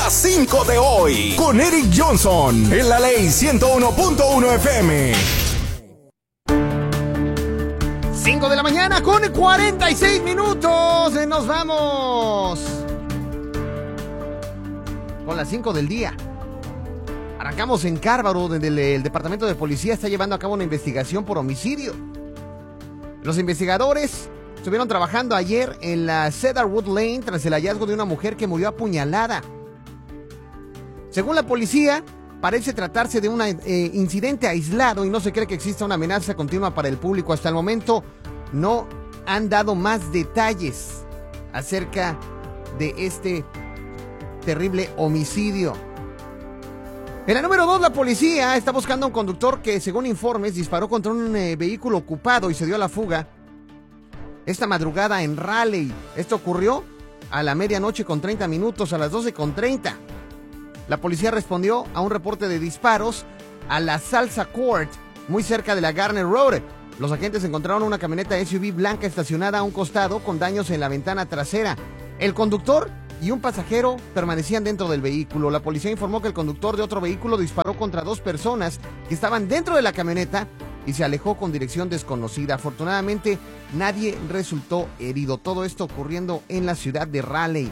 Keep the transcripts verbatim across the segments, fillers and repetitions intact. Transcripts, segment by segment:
las cinco de hoy, con Eric Johnson, en la Ley ciento uno punto uno F M. cinco de la mañana con cuarenta y seis minutos. Nos vamos con las cinco del día. Arrancamos en Cárbaro, donde el, el Departamento de Policía está llevando a cabo una investigación por homicidio. Los investigadores estuvieron trabajando ayer en la Cedarwood Lane tras el hallazgo de una mujer que murió apuñalada. Según la policía, parece tratarse de un eh, incidente aislado y no se cree que exista una amenaza continua para el público. Hasta el momento no han dado más detalles acerca de este terrible homicidio. En la número dos, la policía está buscando a un conductor que, según informes, disparó contra un eh, vehículo ocupado y se dio a la fuga esta madrugada en Raleigh. Esto ocurrió a la medianoche con treinta minutos, a las doce con treinta. La policía respondió a un reporte de disparos a la Salsa Court, muy cerca de la Garner Road. Los agentes encontraron una camioneta S U V blanca estacionada a un costado con daños en la ventana trasera. El conductor y un pasajero permanecían dentro del vehículo. La policía informó que el conductor de otro vehículo disparó contra dos personas que estaban dentro de la camioneta y se alejó con dirección desconocida. Afortunadamente, nadie resultó herido. Todo esto ocurriendo en la ciudad de Raleigh.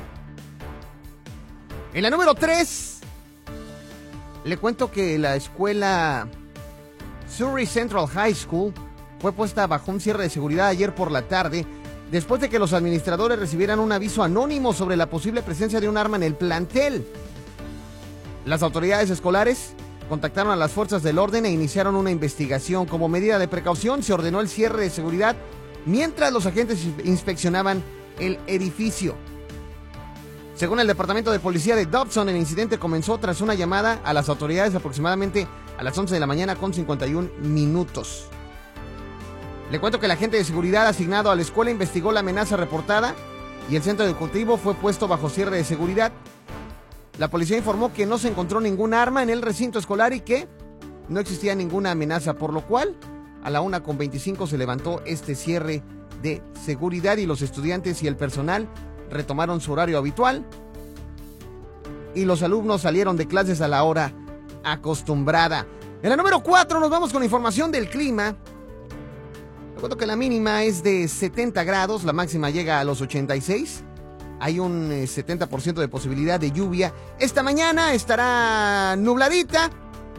En la número tres, le cuento que la escuela Surrey Central High School fue puesta bajo un cierre de seguridad ayer por la tarde, después de que los administradores recibieran un aviso anónimo sobre la posible presencia de un arma en el plantel. Las autoridades escolares contactaron a las fuerzas del orden e iniciaron una investigación. Como medida de precaución, se ordenó el cierre de seguridad mientras los agentes inspeccionaban el edificio. Según el Departamento de Policía de Dobson, el incidente comenzó tras una llamada a las autoridades aproximadamente a las once de la mañana con cincuenta y un minutos. Le cuento que el agente de seguridad asignado a la escuela investigó la amenaza reportada y el centro educativo fue puesto bajo cierre de seguridad. La policía informó que no se encontró ningún arma en el recinto escolar y que no existía ninguna amenaza, por lo cual a la una con veinticinco se levantó este cierre de seguridad y los estudiantes y el personal retomaron su horario habitual y los alumnos salieron de clases a la hora acostumbrada. En la número cuatro nos vamos con información del clima. Recuerdo que la mínima es de setenta grados, la máxima llega a los ochenta y seis. Hay un eh, setenta por ciento de posibilidad de lluvia. Esta mañana estará nubladita,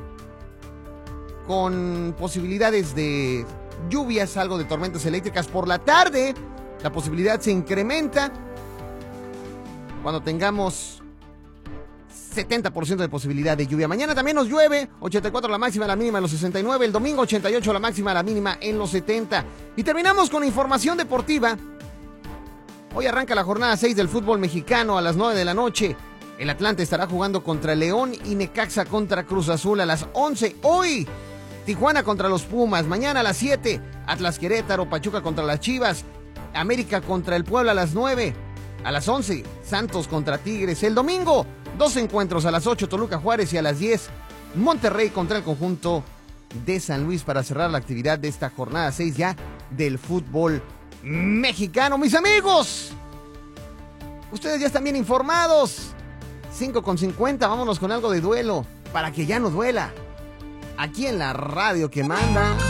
con posibilidades de lluvias, algo de tormentas eléctricas. Por la tarde, la posibilidad se incrementa cuando tengamos setenta por ciento de posibilidad de lluvia. Mañana también nos llueve, ochenta y cuatro la máxima, la mínima en los sesenta y nueve. El domingo ochenta y ocho la máxima, la mínima en los setenta. Y terminamos con información deportiva. Hoy arranca la jornada seis del fútbol mexicano a las nueve de la noche. El Atlante estará jugando contra León y Necaxa contra Cruz Azul a las once. Hoy, Tijuana contra los Pumas. Mañana a las siete, Atlas Querétaro, Pachuca contra las Chivas. América contra el Puebla a las nueve. A las once, Santos contra Tigres. El domingo, dos encuentros a las ocho, Toluca Juárez, y a las diez, Monterrey contra el conjunto de San Luis, para cerrar la actividad de esta jornada seis ya del fútbol mexicano. Mis amigos, ustedes ya están bien informados. cinco con cincuenta, vámonos con algo de duelo para que ya no duela. Aquí en la radio que manda.